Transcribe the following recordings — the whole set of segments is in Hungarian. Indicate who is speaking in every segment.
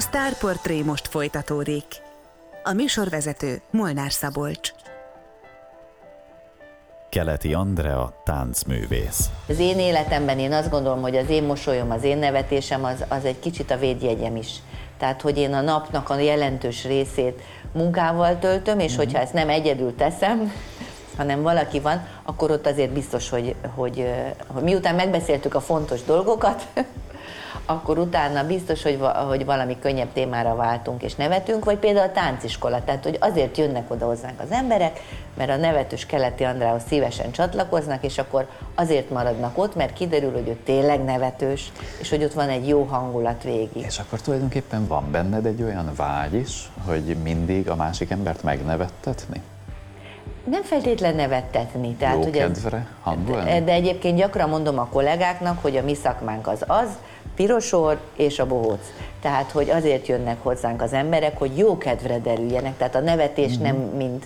Speaker 1: Sztárportré most folytatódik. A műsorvezető Molnár Szabolcs.
Speaker 2: Keleti Andrea táncművész.
Speaker 3: Az én életemben én azt gondolom, hogy az én mosolyom, az én nevetésem az egy kicsit a védjegyem is. Tehát, hogy én a napnak a jelentős részét munkával töltöm, és hogyha ezt nem egyedül teszem, hanem valaki van, akkor ott azért biztos, hogy miután megbeszéltük a fontos dolgokat, akkor utána biztos, hogy valami könnyebb témára váltunk és nevetünk, vagy például a tánciskola, tehát hogy azért jönnek oda hozzánk az emberek, mert a nevetős Keleti Andrához szívesen csatlakoznak, és akkor azért maradnak ott, mert kiderül, hogy ő tényleg nevetős, és hogy ott van egy jó hangulat végig.
Speaker 4: És akkor tulajdonképpen van benned egy olyan vágy is, hogy mindig a másik embert megnevettetni?
Speaker 3: Nem feltétlen nevettetni. Tehát,
Speaker 4: Jó
Speaker 3: hogy
Speaker 4: kedvre hangolni?
Speaker 3: de egyébként gyakran mondom a kollégáknak, hogy a mi szakmánk az, pirosorr és a bohóc. Tehát, hogy azért jönnek hozzánk az emberek, hogy jó kedvre derüljenek. Tehát a nevetés nem mint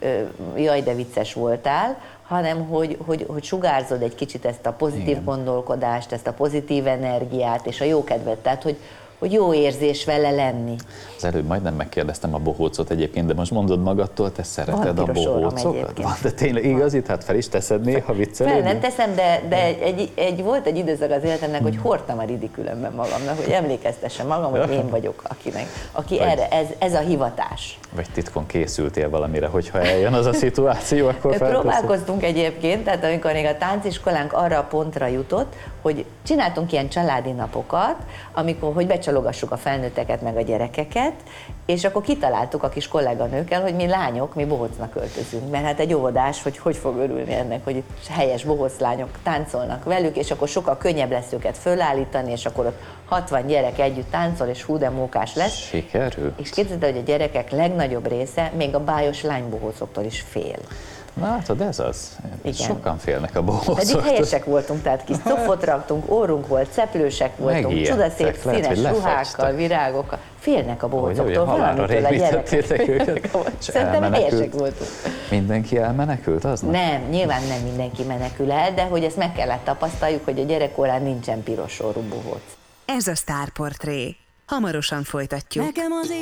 Speaker 3: jaj, de vicces voltál, hanem hogy sugárzod egy kicsit ezt a pozitív gondolkodást, ezt a pozitív energiát és a jó kedvet. Tehát, hogy jó érzés vele lenni.
Speaker 4: Az előbb majdnem megkérdeztem a bohócot egyébként, de most mondod magadtól, te szereted a bohócokat? Van, de tényleg igazi, tehát fel is teszed néha viccelődni?
Speaker 3: Fel nem teszem, de volt egy időszak az életemnek, hogy hordtam a ridikülömben magamnak, hogy emlékeztessem magam, hogy én vagyok aki erre, ez a hivatás.
Speaker 4: Vagy titkon készültél valamire, hogyha eljön az a szituáció, akkor felteszed?
Speaker 3: Próbálkoztunk egyébként, tehát amikor még a tánciskolánk arra a pontra jutott, hogy csináltunk ilyen családi napokat, amikor, hogy becsalogassuk a felnőtteket meg a gyerekeket, és akkor kitaláltuk a kis kolléganőkkel, hogy mi lányok, mi bohócnak öltözünk, mert hát egy óvodás, hogy fog örülni ennek, hogy helyes bohóc lányok táncolnak velük, és akkor sokkal könnyebb lesz őket fölállítani, és akkor ott 60 gyerek együtt táncol, és hú de mókás lesz.
Speaker 4: Sikerül?
Speaker 3: És képzeld el, hogy a gyerekek legnagyobb része még a bájos lánybohócoktól is fél.
Speaker 4: Na látod, ez az.
Speaker 3: Igen.
Speaker 4: Sokan félnek a bohócoktól.
Speaker 3: Pedig helyesek voltunk, tehát kis cofot raktunk, órunk volt, ceplősek voltunk, csodaszép színes ruhákkal, virágokkal. Félnek a bohócoktól, valamitől a gyerekek. Szerintem helyesek voltunk.
Speaker 4: Mindenki elmenekült aznap?
Speaker 3: Nem, nyilván nem mindenki menekül el, de hogy ezt meg kellett tapasztaljuk, hogy a gyerekkorán nincsen piros orrú bohóc.
Speaker 1: Ez a Sztárportré. Hamarosan folytatjuk.